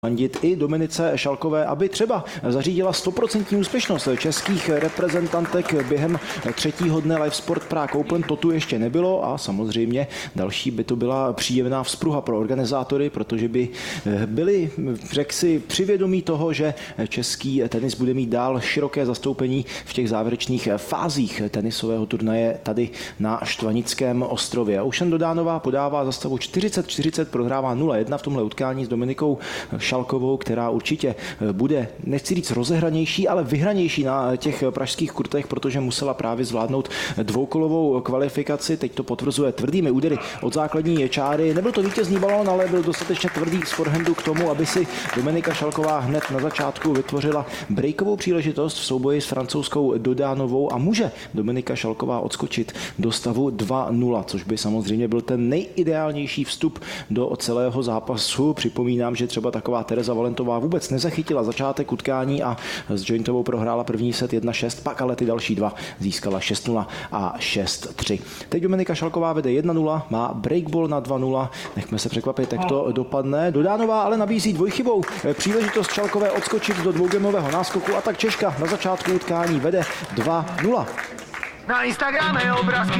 fandit i Dominice Šalkové, aby třeba zařídila 100% úspěšnost českých reprezentantek během třetího dne Live Sport Prague Open. To tu ještě nebylo a samozřejmě další by to byla příjemná vzpruha pro organizátory, protože by byli, řekl si, přivědomí toho, že český tenis bude mít dál široké zastoupení v těch závěrečných fázích tenisového turnaje tady na Štvanickém ostrově. Oušen Dodánová podává za stavu 40-40, prohrává 0-1 v tomhle utkání s Dominikou Šalkovou, která určitě bude, nechci říct rozehranější, ale vyhranější na těch pražských kurtech, protože musela právě zvládnout dvoukolovou kvalifikaci. Teď to potvrzuje tvrdými údery od základní čáry. Nebyl to vítězný balón, ale byl dostatečně tvrdý z forehandu k tomu, aby si Dominika Šalková hned na začátku vytvořila breakovou příležitost v souboji s francouzskou Dodánovou a může Dominika Šalková odskočit do stavu 2-0, což by samozřejmě byl ten nejideálnější vstup do celého zápasu. Připomínám, že třeba taková Tereza Valentová vůbec nezachytila začátek utkání a s Jointovou prohrála první set 1-6, pak ale ty další dva získala 6-0 a 6-3. Teď Dominika Šalková vede 1-0, má breakball na 2-0, nechme se překvapit, jak to dopadne. Dodánová ale nabízí dvojchybou příležitost Šalkové odskočit do dvougameového náskoku a tak Češka na začátku utkání vede 2-0. Na Instagrame obrázky